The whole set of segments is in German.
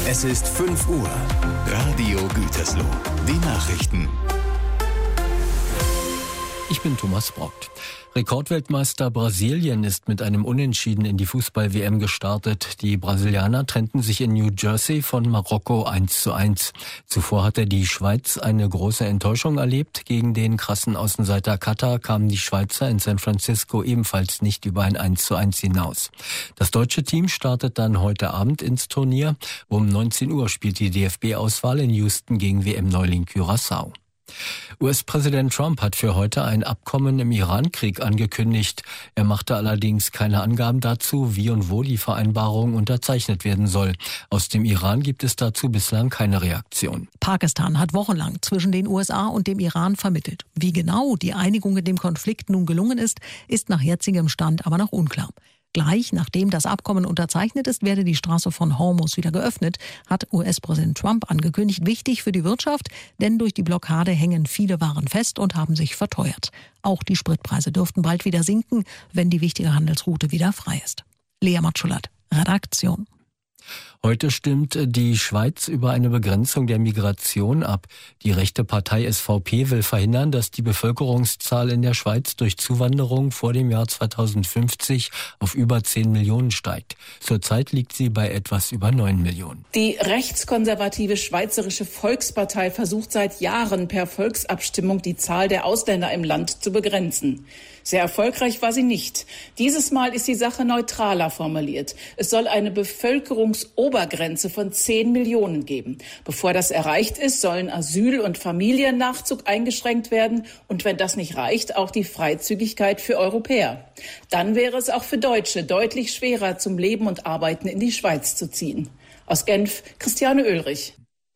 Es ist 5 Uhr. Radio Gütersloh. Die Nachrichten. Ich bin Thomas Brockt. Rekordweltmeister Brasilien ist mit einem Unentschieden in die Fußball-WM gestartet. Die Brasilianer trennten sich in New Jersey von Marokko 1:1. Zuvor hatte die Schweiz eine große Enttäuschung erlebt. Gegen den krassen Außenseiter Katar kamen die Schweizer in San Francisco ebenfalls nicht über ein 1:1 hinaus. Das deutsche Team startet dann heute Abend ins Turnier. Um 19 Uhr spielt die DFB-Auswahl in Houston gegen WM-Neuling Curaçao. US-Präsident Trump hat für heute ein Abkommen im Iran-Krieg angekündigt. Er machte allerdings keine Angaben dazu, wie und wo die Vereinbarung unterzeichnet werden soll. Aus dem Iran gibt es dazu bislang keine Reaktion. Pakistan hat wochenlang zwischen den USA und dem Iran vermittelt. Wie genau die Einigung in dem Konflikt nun gelungen ist nach jetzigem Stand aber noch unklar. Gleich nachdem das Abkommen unterzeichnet ist, werde die Straße von Hormuz wieder geöffnet, hat US-Präsident Trump angekündigt. Wichtig für die Wirtschaft, denn durch die Blockade hängen viele Waren fest und haben sich verteuert. Auch die Spritpreise dürften bald wieder sinken, wenn die wichtige Handelsroute wieder frei ist. Lea Matschulat, Redaktion. Heute stimmt die Schweiz über eine Begrenzung der Migration ab. Die rechte Partei SVP will verhindern, dass die Bevölkerungszahl in der Schweiz durch Zuwanderung vor dem Jahr 2050 auf über 10 Millionen steigt. Zurzeit liegt sie bei etwas über 9 Millionen. Die rechtskonservative Schweizerische Volkspartei versucht seit Jahren per Volksabstimmung die Zahl der Ausländer im Land zu begrenzen. Sehr erfolgreich war sie nicht. Dieses Mal ist die Sache neutraler formuliert. Es soll eine Bevölkerungsobergrenze von 10 Millionen geben. Bevor das erreicht ist, sollen Asyl- und Familiennachzug eingeschränkt werden und wenn das nicht reicht, auch die Freizügigkeit für Europäer. Dann wäre es auch für Deutsche deutlich schwerer, zum Leben und Arbeiten in die Schweiz zu ziehen. Aus Genf, Christiane Oehlrich.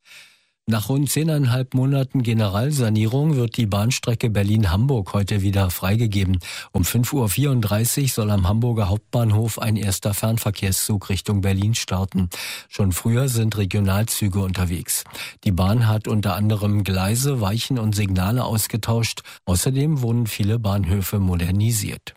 Nach rund 10,5 Monaten Generalsanierung wird die Bahnstrecke Berlin-Hamburg heute wieder freigegeben. Um 5:34 Uhr soll am Hamburger Hauptbahnhof ein erster Fernverkehrszug Richtung Berlin starten. Schon früher sind Regionalzüge unterwegs. Die Bahn hat unter anderem Gleise, Weichen und Signale ausgetauscht. Außerdem wurden viele Bahnhöfe modernisiert.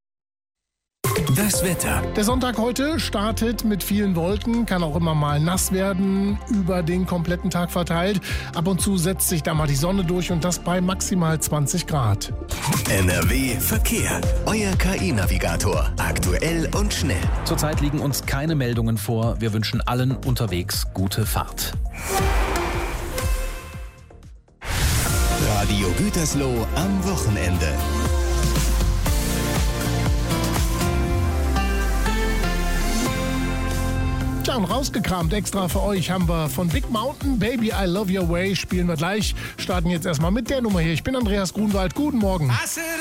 Das Wetter. Der Sonntag heute startet mit vielen Wolken, kann auch immer mal nass werden, über den kompletten Tag verteilt. Ab und zu setzt sich da mal die Sonne durch und das bei maximal 20 Grad. NRW Verkehr. Euer KI-Navigator. Aktuell und schnell. Zurzeit liegen uns keine Meldungen vor. Wir wünschen allen unterwegs gute Fahrt. Radio Gütersloh am Wochenende. Ja, und rausgekramt extra für euch haben wir von Big Mountain, Baby I Love Your Way, spielen wir gleich. Starten jetzt erstmal mit der Nummer hier. Ich bin Andreas Grunwald. Guten Morgen.